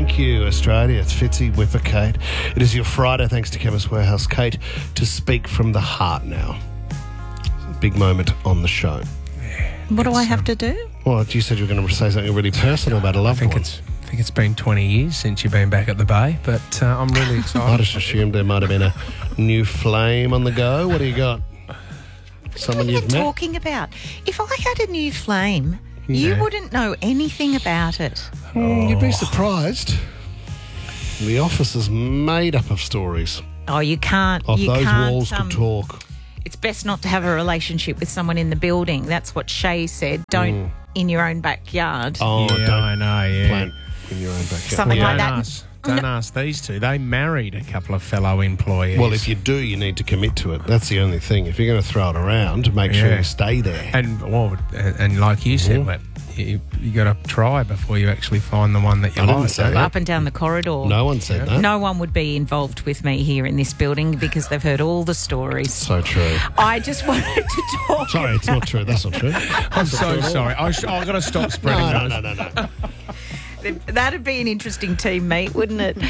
Thank you, Australia. It's Fitzy with Kate. It is your Friday, thanks to Chemist Warehouse. Kate, to speak from the heart now. It's a big moment on the show. What do I have to do? Well, you said you were going to say something really personal about a loved one. I think it's been 20 years since you've been back at the Bay, but I'm really excited. I just assumed there might have been a new flame on the go. What do you got? Someone What are you you've met? talking about? If I had a new flame, you wouldn't know anything about it. You'd be surprised. The office is made up of stories. Oh, you can't. Of you those can't, walls could talk. It's best not to have a relationship with someone in the building. That's what Shay said. Don't in your own backyard. Oh, Yeah, don't I know, yeah. plant in your own backyard. Something like that. Don't ask these two. They married a couple of fellow employees. Well, if you do, you need to commit to it. That's the only thing. If you're going to throw it around, make sure Yeah. you stay there. And like you said, Web, you got to try before you actually find the one that you I didn't like. say don't that. Up and down the corridor. No one said that. No one would be involved with me here in this building because they've heard all the stories. So true. I just wanted to talk. Sorry, it's not true. That's not true. I'm so sorry. I've got to stop spreading those. No. That'd be an interesting team meet, wouldn't it?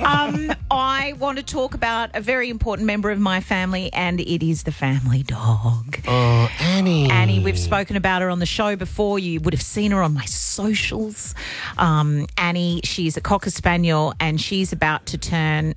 I want to talk about a very important member of my family, and it is the family dog. Oh, Annie. Annie, we've spoken about her on the show before. You would have seen her on my socials. Annie, she's a Cocker Spaniel, and she's about to turn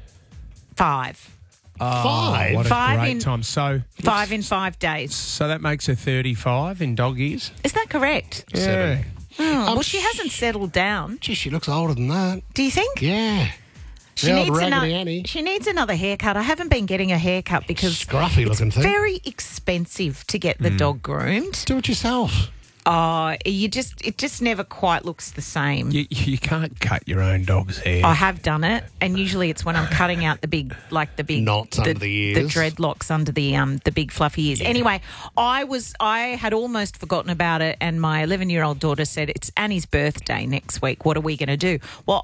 5. Five? What a 5 great in- time. So 5 in 5 days. So that makes her 35 in dog years. Is that correct? Seven. Well, she hasn't settled down. Gee, she looks older than that. Do you think? Yeah. She The old needs Raggedy Annie. She needs another haircut. I haven't been getting a haircut because Scruffy looking it's thing. very expensive to get the dog groomed. Do it yourself. It just never quite looks the same. You can't cut your own dog's hair. I have done it, and usually it's when I'm cutting out the big Knots under the ears. the dreadlocks under the big fluffy ears. Anyway, I had almost forgotten about it, and my 11-year-old daughter said it's Annie's birthday next week. What are we going to do? Well,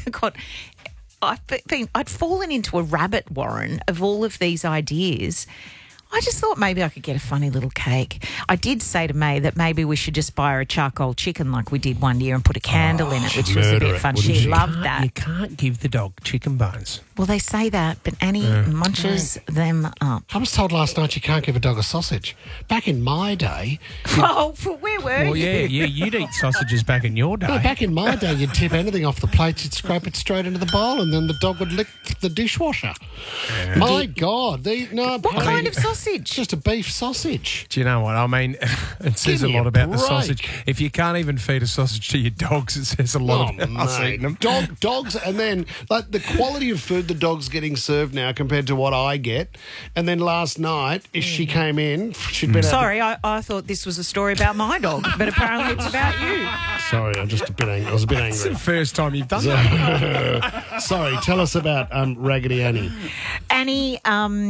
I'd fallen into a rabbit warren of all of these ideas. I just thought maybe I could get a funny little cake. I did say to May that maybe we should just buy her a charcoal chicken like we did one year and put a candle in it, which was a murder bit it, fun. wouldn't She she? loved that. You can't give the dog chicken bones. Well, they say that, but Annie munches them up. I was told last night you can't give a dog a sausage. Back in my day, Oh, where were Well, you? yeah, you'd eat sausages back in your day. no, back in my day, you'd tip anything off the plate, you'd scrape it straight into the bowl, and then the dog would lick the dishwasher. My God. What kind of sausage? Just a beef sausage. Do you know what? I mean, it says a Give me lot a about the break. sausage. If you can't even feed a sausage to your dogs, it says a lot about us eating them. Dogs, and then like the quality of food the dog's getting served now compared to what I get. And then last night, if she came in, she'd been Sorry, I thought this was a story about my dog, but apparently it's about you. Sorry, I'm just a bit angry. I was a bit It's the angry. first time you've done that. Sorry, tell us about Raggedy Annie. Annie,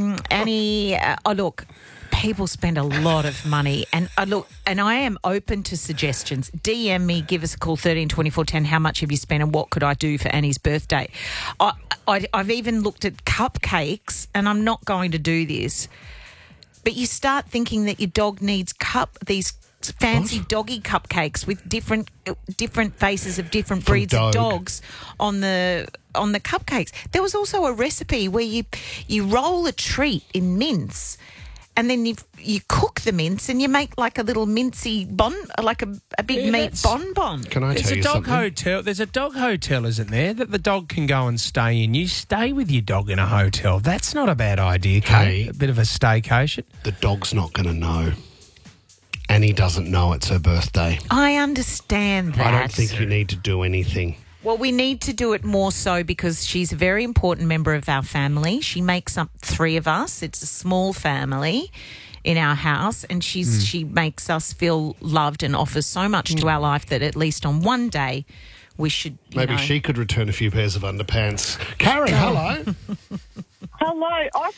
look, people spend a lot of money, and I am open to suggestions. DM me, give us a call, 13 24 10. How much have you spent, and what could I do for Annie's birthday? I've even looked at cupcakes, and I'm not going to do this, but you start thinking that your dog needs these fancy doggy cupcakes with different faces of different From breeds of dog. dogs on the cupcakes. There was also a recipe where you roll a treat in mince, and then you cook the mince and you make like a little mincy like a big meat bonbon. Can I There's tell a you dog something? hotel. There's a dog hotel, isn't there, that the dog can go and stay in. You stay with your dog in a hotel. That's not a bad idea, Kate. Hey. A bit of a staycation. The dog's not going to know. Annie doesn't know it's her birthday. I understand that. I don't think you need to do anything. Well, we need to do it more so because she's a very important member of our family. She makes up 3 of us. It's a small family in our house, and she makes us feel loved and offers so much to our life that at least on one day we should, Maybe she could return a few pairs of underpants. Karen, hello. Hello.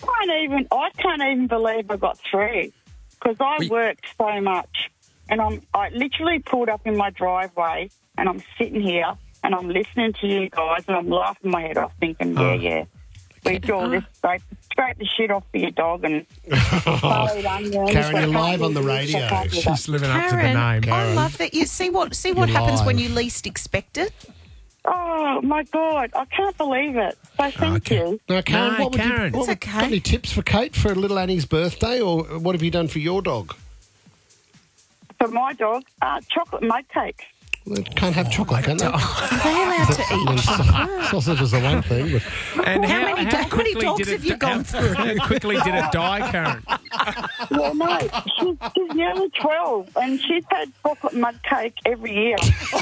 I can't even believe I got through because I worked so much, and I literally pulled up in my driveway, and I'm sitting here and I'm listening to you guys, and I'm laughing my head off, thinking, yeah, we do all this, scrape the shit off for your dog, and Karen, you're live on the radio. She's living up to the Karen, name. I love that. You see what happens when live. you least expect it. Oh, my God. I can't believe it. So thank you. Now, Karen, No, what would Karen. you, It's what, okay. got any tips for Kate for little Annie's birthday, or what have you done for your dog? For my dog, chocolate mud cake. They can't have chocolate, can they? Are they allowed to eat? Sausage is the one thing. But And How many dogs have you gone through? How quickly did it die, Karen? Well, no, she's nearly 12 and she's had chocolate mud cake every year.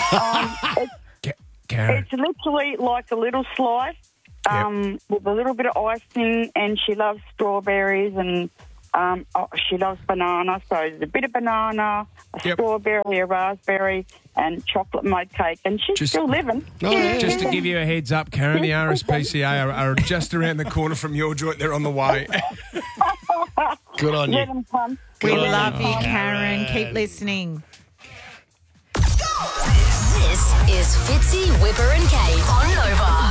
Karen. It's literally like a little slice with a little bit of icing, and she loves strawberries and she loves banana. So there's a bit of banana, a strawberry, a raspberry, and chocolate mud cake. And she's still living. Oh, yeah. Just to give you a heads up, Karen, the RSPCA are just around the corner from your joint. They're on the way. good on Let you. them come. We love you, Karen. Keep listening. This is Fitzy, Whipper and Kate on Nova.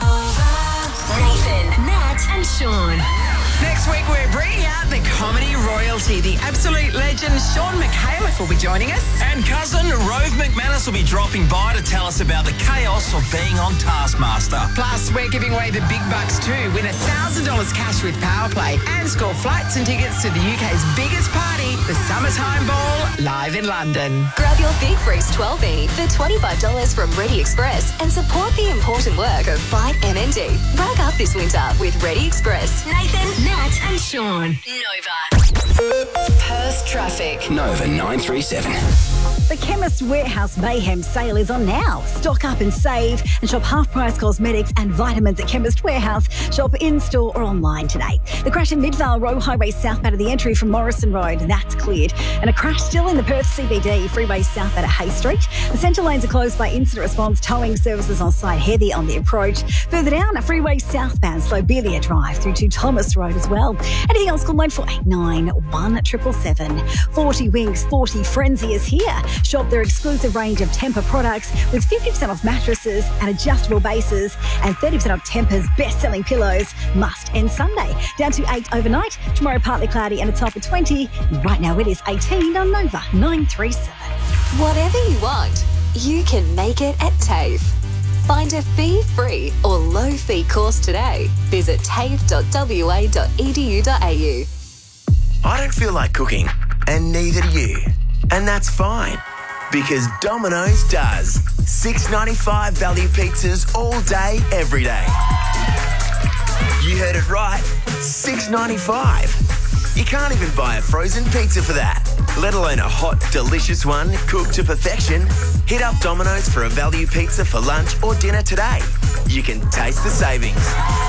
Nathan, Nat and Sean. Next week, we're bringing out the comedy royalty. The absolute legend Sean McAuliffe will be joining us. And cousin Rove McManus will be dropping by to tell us about the chaos of being on Taskmaster. Plus, we're giving away the big bucks too. Win $1,000 cash with Powerplay and score flights and tickets to the UK's biggest party, the Summertime Ball, live in London. Grab your Big Freeze 12B for $25 from Ready Express and support the important work of Fight MND. Rack up this winter with Ready Express. Nathan, Nat and Sean. Nova. Perth traffic. Nova 937. The Chemist Warehouse Mayhem sale is on now. Stock up and save and shop half-price cosmetics and vitamins at Chemist Warehouse. Shop in-store or online today. The crash in Midvale Road Highway southbound of the entry from Morrison Road, that's cleared. And a crash still in the Perth CBD, freeway southbound at Hay Street. The centre lanes are closed by incident response towing services on site heavy on the approach. Further down, a freeway southbound Slobelia Drive through to Thomas Road as well. Anything else, call 9489 1777. 40 Winks, 40 Frenzy is here. Shop their exclusive range of Tempur products with 50% off mattresses and adjustable bases and 30% off Tempur's best-selling pillows. Must end Sunday. Down to 8 overnight. Tomorrow partly cloudy and a top of 20. Right now it is 18 on Nova 937. Whatever you want, you can make it at TAFE. Find a fee-free or low-fee course today. Visit tafe.wa.edu.au. I don't feel like cooking, and neither do you. And that's fine, because Domino's does. $6.95 value pizzas all day, every day. You heard it right, $6.95. You can't even buy a frozen pizza for that, let alone a hot, delicious one cooked to perfection. Hit up Domino's for a value pizza for lunch or dinner today. You can taste the savings.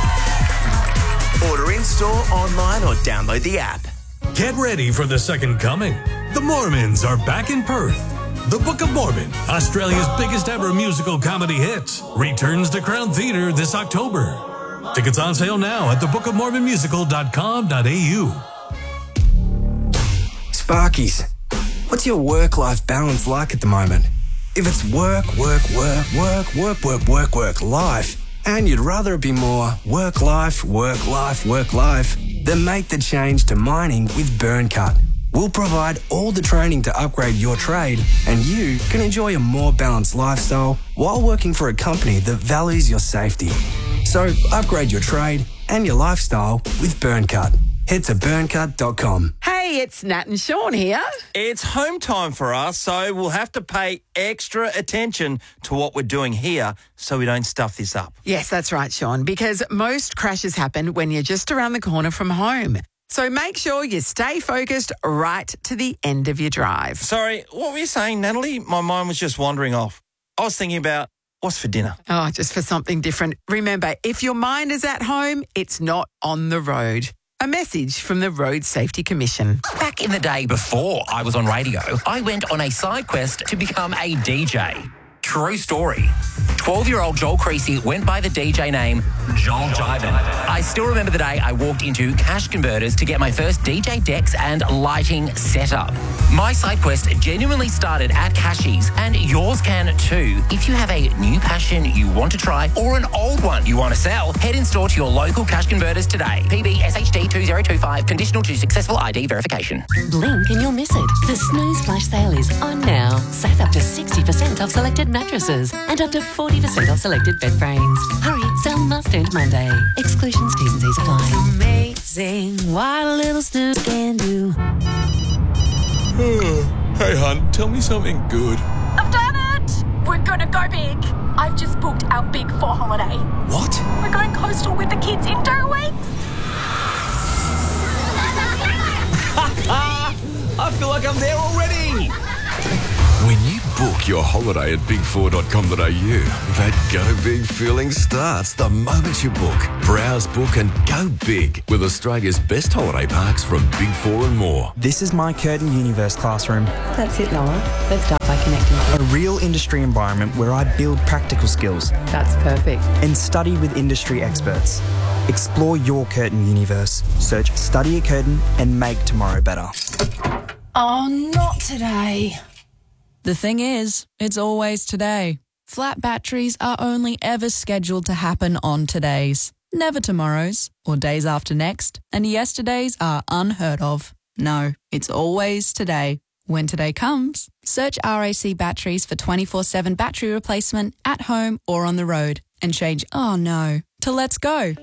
Order in-store, online or download the app. Get ready for the second coming. The Mormons are back in Perth. The Book of Mormon, Australia's biggest ever musical comedy hit, returns to Crown Theatre this October. Tickets on sale now at thebookofmormonmusical.com.au. Sparkies, what's your work-life balance like at the moment? If it's work, life, and you'd rather it be more work, life, then make the change to mining with BurnCut. We'll provide all the training to upgrade your trade, and you can enjoy a more balanced lifestyle while working for a company that values your safety. So upgrade your trade and your lifestyle with BurnCut. Head to burncut.com. Hey, it's Nat and Sean here. It's home time for us, so we'll have to pay extra attention to what we're doing here so we don't stuff this up. Yes, that's right, Sean, because most crashes happen when you're just around the corner from home. So make sure you stay focused right to the end of your drive. Sorry, what were you saying, Natalie? My mind was just wandering off. I was thinking about what's for dinner. Oh, just for something different. Remember, if your mind is at home, it's not on the road. A message from the Road Safety Commission. Back in the day before I was on radio, I went on a side quest to become a DJ. True story. 12-year-old Joel Creasy went by the DJ name Joel Jivin. I still remember the day I walked into Cash Converters to get my first DJ decks and lighting setup. My side quest genuinely started at Cashies, and yours can too. If you have a new passion you want to try or an old one you want to sell, head in store to your local Cash Converters today. PB SHD 2025, conditional to successful ID verification. Blink and you'll miss it. The Snooze Flash Sale is on now. Save up to 60% off selected mattresses and up to 40% 40% off selected bed frames. Hurry, sale must end Monday. Exclusions, T's and C's apply. Amazing what a little snooze can do. Hey, hun, tell me something good. I've done it! We're gonna go big. I've just booked our Big 4 holiday. What? We're going coastal with the kids in 2 weeks. I feel like I'm there already. When you book your holiday at big4.com.au, that go big feeling starts the moment you book. Browse, book and go big with Australia's best holiday parks from Big 4 and more. This is my Curtin Universe classroom. That's it, Noah. Let's start by connecting. A real industry environment where I build practical skills. That's perfect. And study with industry experts. Explore your Curtin Universe. Search Study at Curtin and make tomorrow better. Oh, not today. The thing is, it's always today. Flat batteries are only ever scheduled to happen on todays, never tomorrows or days after next, and yesterdays are unheard of. No, it's always today. When today comes, search RAC batteries for 24/7 battery replacement at home or on the road and change "oh no" to "let's go."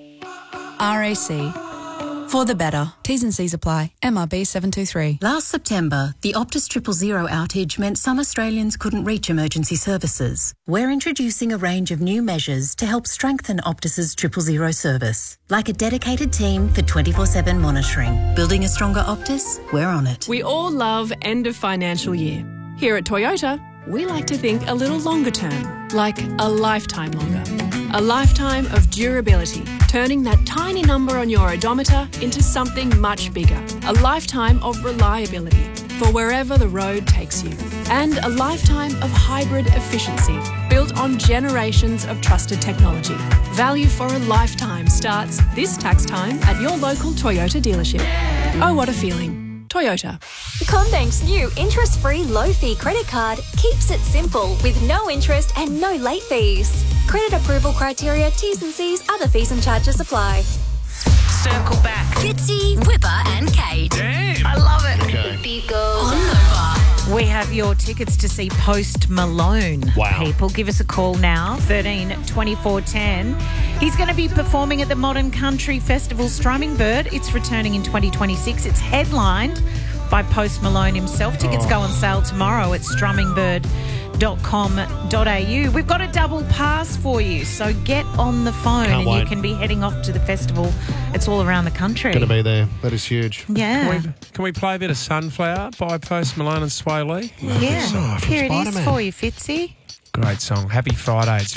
RAC. For the better. T's and C's apply. MRB 723. Last September, the Optus 000 outage meant some Australians couldn't reach emergency services. We're introducing a range of new measures to help strengthen Optus's 000 service, like a dedicated team for 24/7 monitoring. Building a stronger Optus? We're on it. We all love end of financial year. Here at Toyota, we like to think a little longer term, like a lifetime longer. A lifetime of durability, turning that tiny number on your odometer into something much bigger. A lifetime of reliability for wherever the road takes you. And a lifetime of hybrid efficiency, built on generations of trusted technology. Value for a lifetime starts this tax time at your local Toyota dealership. Oh, what a feeling. Toyota. CommBank's new interest-free low-fee credit card keeps it simple with no interest and no late fees. Credit approval criteria, T's and C's, other fees and charges apply. Circle back. Fitzy, Whipper and Kate. Damn. I love it. Okay. On Nova. We have your tickets to see Post Malone. Wow. People, give us a call now, 13 24 10. He's going to be performing at the Modern Country Festival Strumming Bird. It's returning in 2026. It's headlined by Post Malone himself. Tickets go on sale tomorrow at strummingbird.com.au. We've got a double pass for you, so get on the phone. Can't and wait. you can be heading off to the festival. It's all around the country. Going to be there. That is huge. Yeah. Can we play a bit of Sunflower by Post Malone and Sway Lee? Yeah. Oh, from Here it is Spider-Man. for you, Fitzy. Great song. Happy Friday. It's